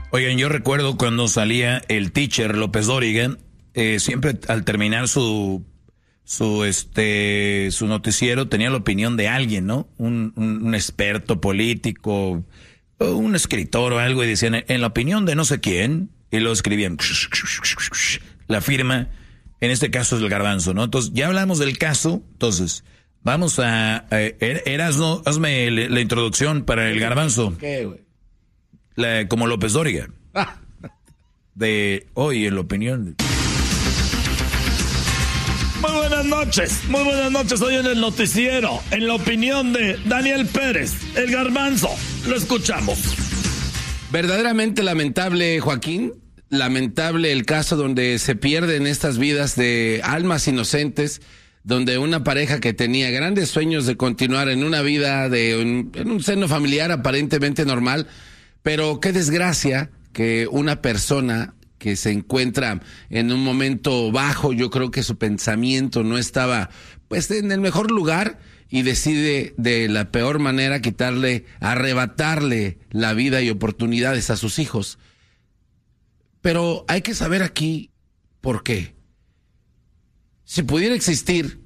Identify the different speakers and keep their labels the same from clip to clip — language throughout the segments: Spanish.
Speaker 1: Oigan, yo recuerdo cuando salía el teacher López Dóriga, siempre al terminar su noticiero tenía la opinión de alguien, ¿no? Un experto político, un escritor o algo, y decían, en la opinión de no sé quién, y lo escribían, la firma, en este caso es el Garbanzo, ¿no? Entonces, ya hablamos del caso, entonces, vamos a Erasno, hazme la introducción para el Garbanzo.
Speaker 2: ¿Qué, güey?
Speaker 1: Como López Dóriga. De hoy, en la opinión.
Speaker 2: Muy buenas noches, hoy en el noticiero, en la opinión de Daniel Pérez, el Garbanzo, lo escuchamos.
Speaker 3: Verdaderamente lamentable, Joaquín, lamentable el caso donde se pierden estas vidas de almas inocentes, donde una pareja que tenía grandes sueños de continuar en una vida en un seno familiar aparentemente normal, pero qué desgracia que una persona que se encuentra en un momento bajo, yo creo que su pensamiento no estaba pues en el mejor lugar y decide de la peor manera arrebatarle la vida y oportunidades a sus hijos. Pero hay que saber aquí por qué. Si pudiera existir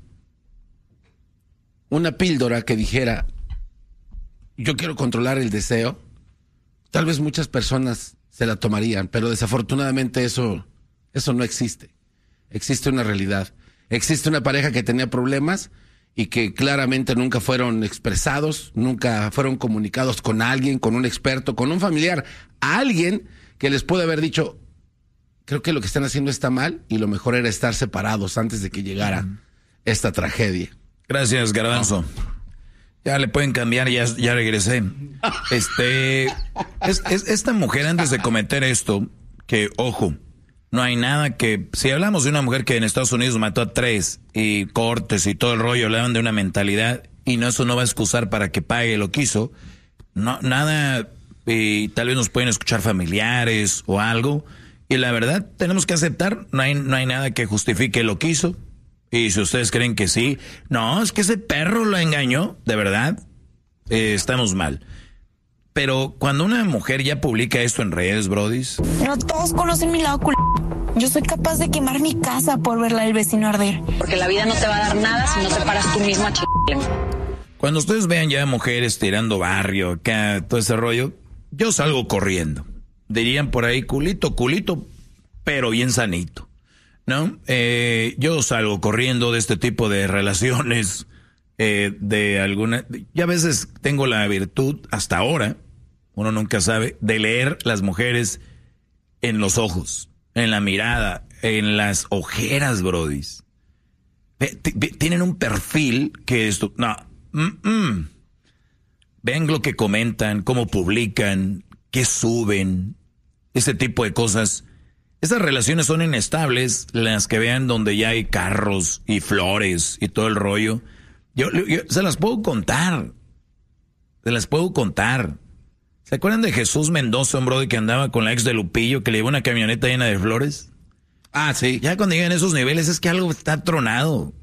Speaker 3: una píldora que dijera, yo quiero controlar el deseo, tal vez muchas personas se la tomarían, pero desafortunadamente eso no existe. Existe una realidad. Existe una pareja que tenía problemas y que claramente nunca fueron expresados, nunca fueron comunicados con alguien, con un experto, con un familiar, a alguien que les puede haber dicho, creo que lo que están haciendo está mal y lo mejor era estar separados antes de que llegara esta tragedia.
Speaker 1: Gracias, Garbanzo. Ya le pueden cambiar, ya regresé. Esta mujer, antes de cometer esto, que, ojo, no hay nada que... Si hablamos de una mujer que en Estados Unidos mató a 3 y cortes y todo el rollo, hablaban de una mentalidad y eso no va a excusar para que pague lo que hizo. No, nada, y tal vez nos pueden escuchar familiares o algo. Y la verdad, tenemos que aceptar, no hay nada que justifique lo que hizo. Y si ustedes creen que sí, no, es que ese perro lo engañó, de verdad, estamos mal. Pero cuando una mujer ya publica esto en redes, brodis...
Speaker 4: No todos conocen mi lado Yo soy capaz de quemar mi casa por verla del vecino arder.
Speaker 5: Porque la vida no te va a dar nada si no te paras tú mismo a
Speaker 1: Cuando ustedes vean ya mujeres tirando barrio, acá, todo ese rollo, yo salgo corriendo. Dirían por ahí, culito, pero bien sanito. ¿No? Yo salgo corriendo de este tipo de relaciones, de alguna... Yo a veces tengo la virtud, hasta ahora, uno nunca sabe, de leer las mujeres en los ojos, en la mirada, en las ojeras, brodis. Tienen un perfil que esto... No. Ven lo que comentan, cómo publican, qué suben, ese tipo de cosas. Esas relaciones son inestables, las que vean donde ya hay carros y flores y todo el rollo. Yo se las puedo contar. ¿Se acuerdan de Jesús Mendoza, un brother que andaba con la ex de Lupillo, que le llevó una camioneta llena de flores?
Speaker 3: Ah, sí.
Speaker 1: Ya cuando llegan a esos niveles es que algo está tronado.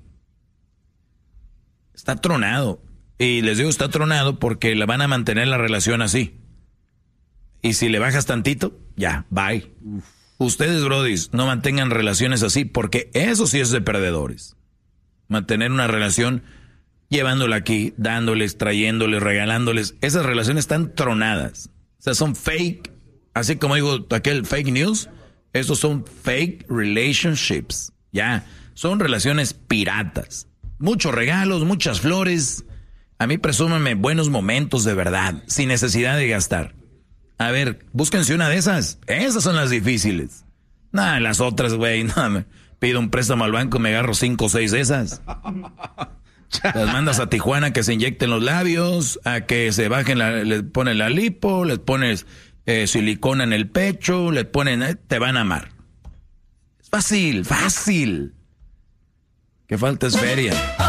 Speaker 1: Está tronado. Y les digo está tronado porque la van a mantener la relación así. Y si le bajas tantito, ya, bye. Ustedes, brodis, no mantengan relaciones así, porque eso sí es de perdedores. Mantener una relación llevándola aquí, dándoles, trayéndoles, regalándoles. Esas relaciones están tronadas. O sea, son fake. Así como digo aquel fake news, esos son fake relationships. Ya, son relaciones piratas. Muchos regalos, muchas flores. A mí presúmenme buenos momentos de verdad, sin necesidad de gastar. A ver, búsquense una de esas. Esas son las difíciles. Nah, las otras, güey, no, me pido un préstamo al banco y me agarro 5 o 6 de esas. Las mandas a Tijuana que se inyecten los labios, a que se bajen, les ponen la lipo, les pones silicona en el pecho, les ponen, te van a amar. Es fácil. Que falta es feria.